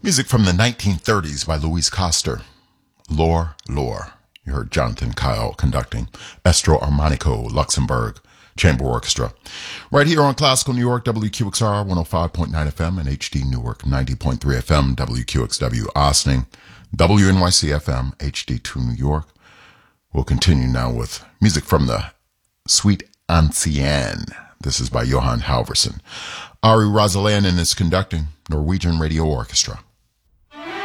Music from the 1930s by Louise Coster. Lore. You heard Jonathan Kyle conducting. Estro Armonico, Luxembourg Chamber Orchestra. Right here on Classical New York, WQXR 105.9 FM and HD Newark 90.3 FM, WQXW Ossining, WNYC FM, HD2 New York. We'll continue now with music from the Suite Ancienne. This is by Johan Halvorsen. Ari Rosalainen is conducting Norwegian Radio Orchestra.